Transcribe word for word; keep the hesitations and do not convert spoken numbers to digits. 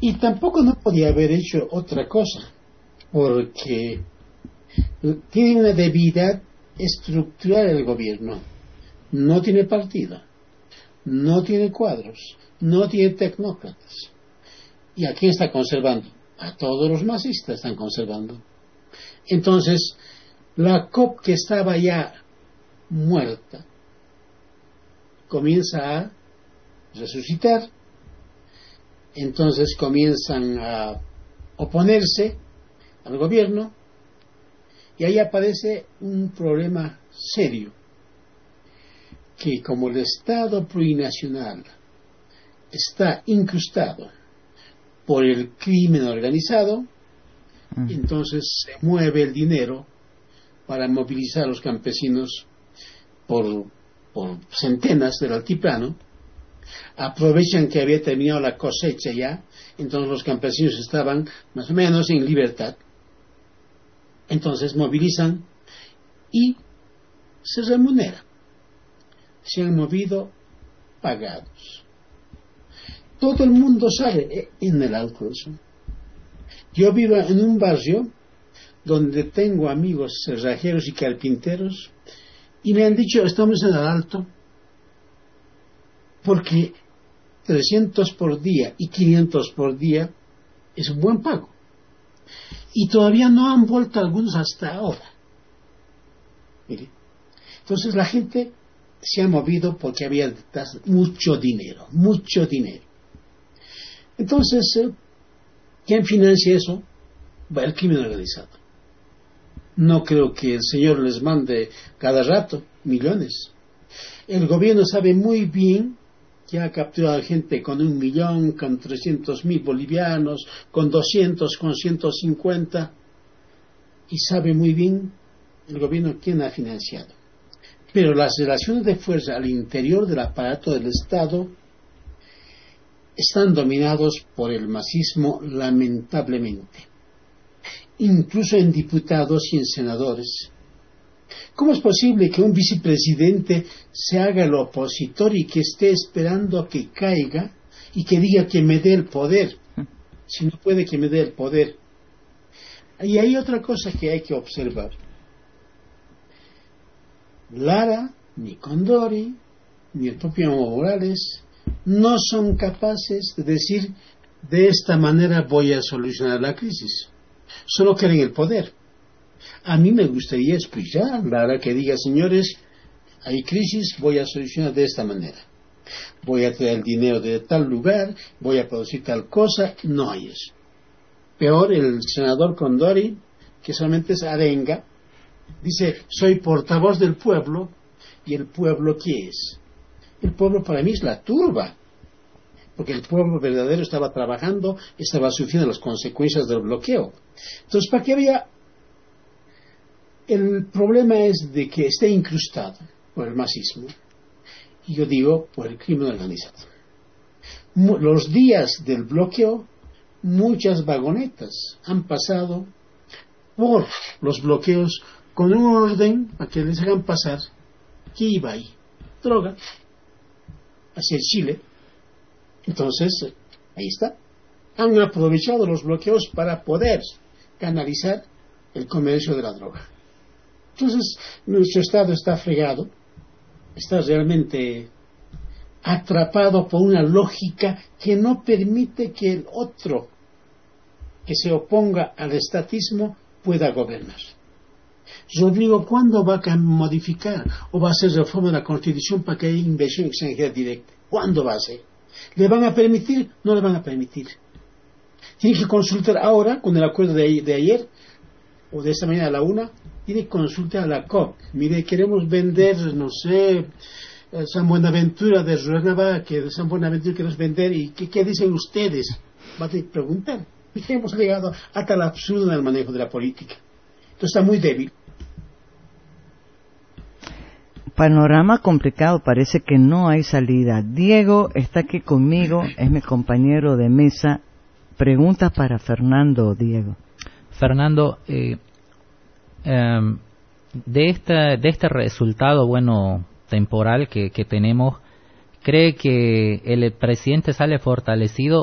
Y tampoco no podía haber hecho otra cosa, porque tiene una debilidad estructural el gobierno. No tiene partido, no tiene cuadros, no tiene tecnócratas. ¿Y a quién está conservando? A todos los masistas están conservando. Entonces, la C O P que estaba ya muerta comienza a resucitar. Entonces comienzan a oponerse al gobierno y ahí aparece un problema serio, que como el Estado plurinacional está incrustado por el crimen organizado, mm. entonces se mueve el dinero para movilizar a los campesinos por, por centenas del altiplano. Aprovechan que había terminado la cosecha ya, entonces los campesinos estaban más o menos en libertad, entonces movilizan y se remunera, se han movido pagados. Todo el mundo sabe en el Alto eso. Yo vivo en un barrio donde tengo amigos cerrajeros y carpinteros y me han dicho, estamos en el Alto porque trescientos por día y quinientos por día es un buen pago. Y todavía no han vuelto algunos hasta ahora. Mire. Entonces la gente se ha movido porque había detrás mucho dinero, mucho dinero. Entonces, eh, ¿quién financia eso? Va el crimen organizado. No creo que el señor les mande cada rato millones. El gobierno sabe muy bien que ha capturado gente con un millón, con trescientos mil bolivianos, con doscientos, con ciento cincuenta, y sabe muy bien el gobierno quién ha financiado. Pero las relaciones de fuerza al interior del aparato del Estado están dominados por el masismo, lamentablemente. Incluso en diputados y en senadores. ¿Cómo es posible que un vicepresidente se haga el opositor y que esté esperando a que caiga y que diga que me dé el poder? Si no puede que me dé el poder. Y hay otra cosa que hay que observar. Lara, ni Condori, ni el propio Evo Morales no son capaces de decir de esta manera voy a solucionar la crisis. Solo quieren el poder. A mí me gustaría escuchar a Lara que diga, señores, hay crisis, voy a solucionar de esta manera. Voy a traer el dinero de tal lugar, voy a producir tal cosa. No hay eso. Peor, el senador Condori, que solamente es arenga, dice, soy portavoz del pueblo. ¿Y el pueblo qué es? El pueblo para mí es la turba. Porque el pueblo verdadero estaba trabajando, estaba sufriendo las consecuencias del bloqueo. Entonces, ¿para qué había? El problema es de que esté incrustado por el masismo. Y yo digo, por el crimen organizado. Los días del bloqueo, muchas vagonetas han pasado por los bloqueos con un orden para que les hagan pasar. ¿Qué iba ahí? Droga. Hacia Chile. Entonces, ahí está. Han aprovechado los bloqueos para poder canalizar el comercio de la droga. Entonces, nuestro Estado está fregado, está realmente atrapado por una lógica que no permite que el otro que se oponga al estatismo pueda gobernar. Rodrigo, ¿cuándo va a modificar o va a hacer reforma de la Constitución para que haya inversión extranjera directa? ¿Cuándo va a hacer? ¿Le van a permitir? No le van a permitir. Tiene que consultar ahora, con el acuerdo de, de ayer, o de esta mañana a la una, tiene que consultar a la C O P. Mire, queremos vender, no sé, San Buenaventura de Ruanaba, que de San Buenaventura queremos vender, y ¿qué, qué dicen ustedes? Va a tener que preguntar. Hemos llegado hasta el absurdo en el manejo de la política. Entonces está muy débil. Panorama complicado, parece que no hay salida. Diego está aquí conmigo, es mi compañero de mesa. Preguntas para Fernando, Diego. Fernando, eh, eh, de, esta, de este resultado, bueno, temporal que, que tenemos, ¿cree que el presidente sale fortalecido